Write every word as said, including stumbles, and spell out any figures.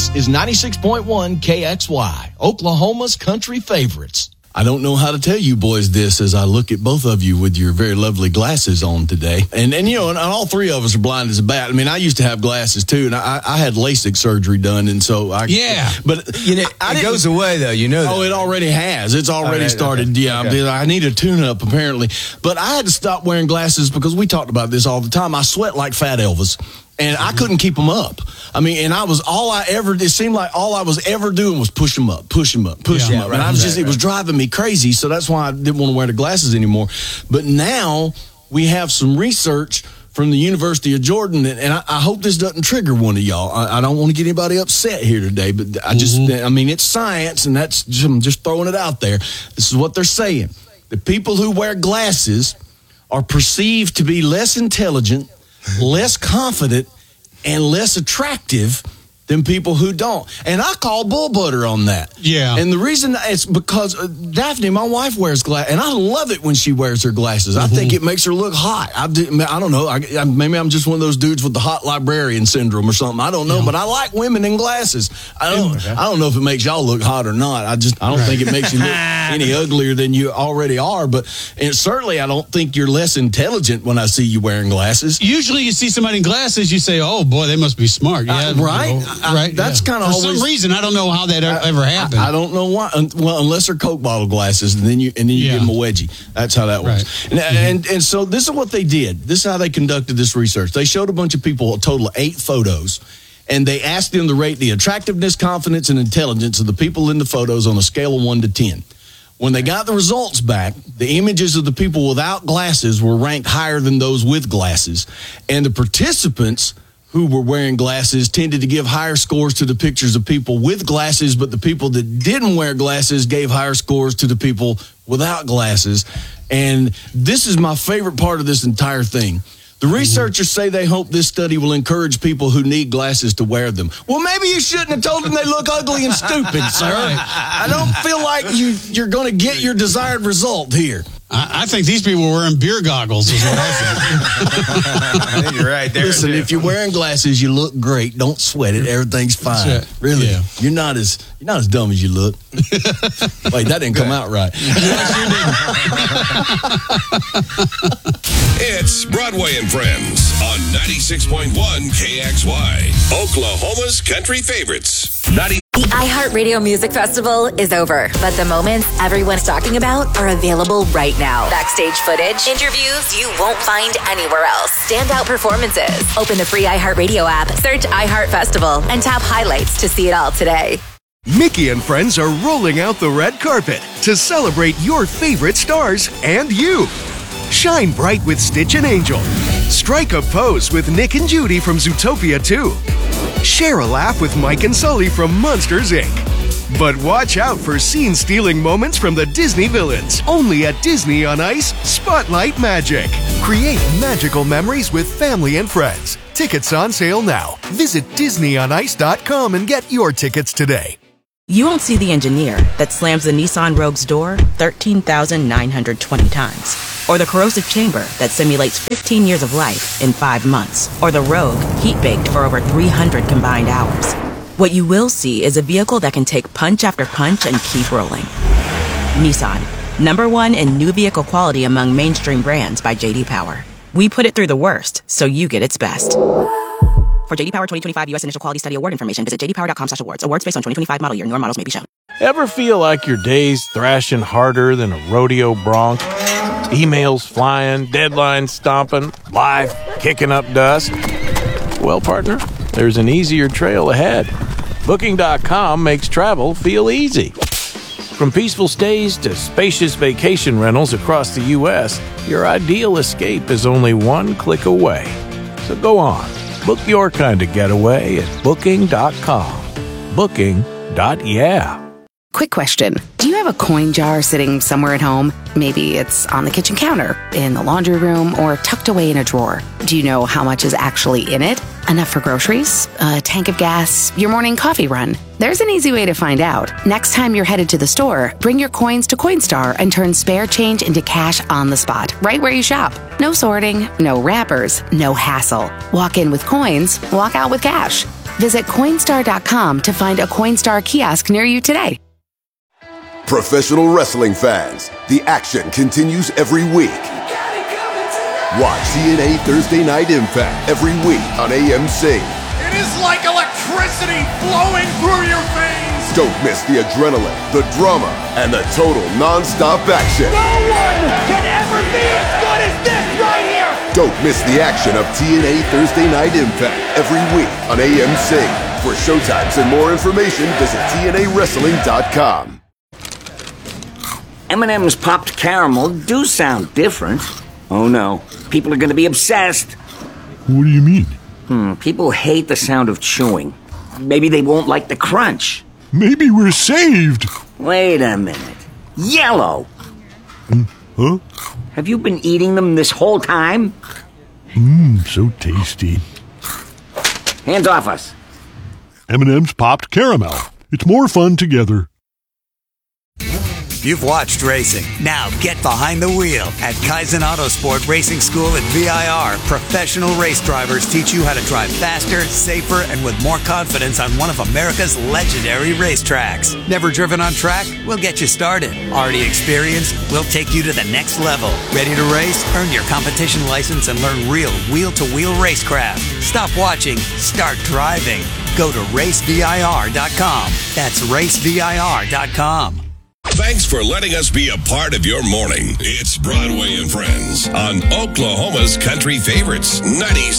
This is ninety-six point one K X Y, Oklahoma's country favorites. I don't know how to tell you boys this as I look at both of you with your very lovely glasses on today. And, and you know, and all three of us are blind as a bat. I mean, I used to have glasses, too, and I, I had LASIK surgery done, and so I... Yeah. But you know, I it goes away, though, you know that. Oh, it already has. It's already okay, started. Okay. Yeah, Okay. I need a tune-up, apparently. But I had to stop wearing glasses because we talked about this all the time. I sweat like Fat Elvis. And I couldn't keep them up. I mean, and I was all I ever, it seemed like all I was ever doing was push them up, push them up, push yeah, them yeah, up. right, and I was right, just, right. it was driving me crazy. So that's why I didn't want to wear the glasses anymore. But now we have some research from the University of Jordan, and I, I hope this doesn't trigger one of y'all. I, I don't want to get anybody upset here today, but I just, mm-hmm. I mean, it's science, and that's just, I'm just throwing it out there. This is what they're saying. The people who wear glasses are perceived to be less intelligent, less confident, and less attractive than people who don't. And I call bull butter on that. Yeah. And the reason it's because uh, Daphne, my wife, wears glasses, and I love it when she wears her glasses. Mm-hmm. I think it makes her look hot. I, do, I don't know. I, I, maybe I'm just one of those dudes with the hot librarian syndrome or something. I don't know, yeah. But I like women in glasses. I don't. Okay. I don't know if it makes y'all look hot or not. I just. I don't right. think it makes you look any uglier than you already are. But and certainly, I don't think you're less intelligent when I see you wearing glasses. Usually, you see somebody in glasses, you say, "Oh boy, they must be smart." Yeah, uh, right. You know, I, right. That's yeah. kind of for always, some reason I don't know how that I, ever happened. I, I don't know why. Well, unless they're Coke bottle glasses, and then you and then you yeah. give them a wedgie. That's how that works. Right. And, mm-hmm. and and so this is what they did. This is how they conducted this research. They showed a bunch of people a total of eight photos, and they asked them to rate the attractiveness, confidence, and intelligence of the people in the photos on a scale of one to ten. When they got the results back, the images of the people without glasses were ranked higher than those with glasses, and the participants who were wearing glasses tended to give higher scores to the pictures of people with glasses, but the people that didn't wear glasses gave higher scores to the people without glasses. And this is my favorite part of this entire thing. The researchers say they hope this study will encourage people who need glasses to wear them. Well, maybe you shouldn't have told them they look ugly and stupid, sir. I don't feel like you, you're going to get your desired result here. I, I think these people were wearing beer goggles is what I think. I think you're right there. Listen, if you're wearing glasses, you look great. Don't sweat it. Everything's fine. Right. Really. Yeah. You're not as you're not as dumb as you look. Wait, that didn't come out right. It's Broadway and Friends on ninety-six point one K X Y, Oklahoma's country favorites. ninety The iHeartRadio Music Festival is over, but the moments everyone's talking about are available right now. Backstage footage, interviews you won't find anywhere else, standout performances. Open the free iHeartRadio app, search iHeart Festival, and tap highlights to see it all today. Mickey and friends are rolling out the red carpet to celebrate your favorite stars and you. Shine bright with Stitch and Angel. Strike a pose with Nick and Judy from Zootopia two. Share a laugh with Mike and Sully from Monsters, Incorporated. But watch out for scene-stealing moments from the Disney villains. Only at Disney on Ice, Spotlight Magic. Create magical memories with family and friends. Tickets on sale now. Visit disney on ice dot com and get your tickets today. You won't see the engineer that slams the Nissan Rogue's door thirteen thousand nine hundred twenty times. Or the corrosive chamber that simulates fifteen years of life in five months. Or the Rogue heat-baked for over three hundred combined hours. What you will see is a vehicle that can take punch after punch and keep rolling. Nissan, number one in new vehicle quality among mainstream brands by J D Power. We put it through the worst, so you get its best. For J D Power twenty twenty-five U S Initial Quality Study Award information, visit j d power dot com slash awards. Awards based on twenty twenty-five model year. Newer models may be shown. Ever feel like your day's thrashing harder than a rodeo bronc? Emails flying, deadlines stomping, life kicking up dust? Well, partner, there's an easier trail ahead. Booking dot com makes travel feel easy. From peaceful stays to spacious vacation rentals across the U S, your ideal escape is only one click away. So go on, book your kind of getaway at booking dot com. Booking dot yeah. Quick question. Do you have a coin jar sitting somewhere at home? Maybe it's on the kitchen counter, in the laundry room, or tucked away in a drawer. Do you know how much is actually in it? Enough for groceries? A tank of gas? Your morning coffee run? There's an easy way to find out. Next time you're headed to the store, bring your coins to Coinstar and turn spare change into cash on the spot, right where you shop. No sorting, no wrappers, no hassle. Walk in with coins, walk out with cash. Visit Coinstar dot com to find a Coinstar kiosk near you today. Professional wrestling fans, the action continues every week. Watch T N A Thursday Night Impact every week on A M C. It is like electricity flowing through your veins. Don't miss the adrenaline, the drama, and the total non-stop action. No one can ever be as good as this right here. Don't miss the action of T N A Thursday Night Impact every week on A M C. For showtimes and more information, visit T N A wrestling dot com. M and M's popped caramel do sound different. Oh no, people are going to be obsessed. What do you mean? Hmm, people hate the sound of chewing. Maybe they won't like the crunch. Maybe we're saved. Wait a minute. Yellow! Mm, huh? Have you been eating them this whole time? Mmm, so tasty. Hands off us. M and M's popped caramel. It's more fun together. You've watched racing. Now get behind the wheel. At Kaizen Autosport Racing School at V I R, professional race drivers teach you how to drive faster, safer, and with more confidence on one of America's legendary racetracks. Never driven on track? We'll get you started. Already experienced? We'll take you to the next level. Ready to race? Earn your competition license and learn real wheel-to-wheel racecraft. Stop watching. Start driving. Go to race V I R dot com. That's race V I R dot com. Thanks for letting us be a part of your morning. It's Broadway and Friends on Oklahoma's Country Favorites ninety.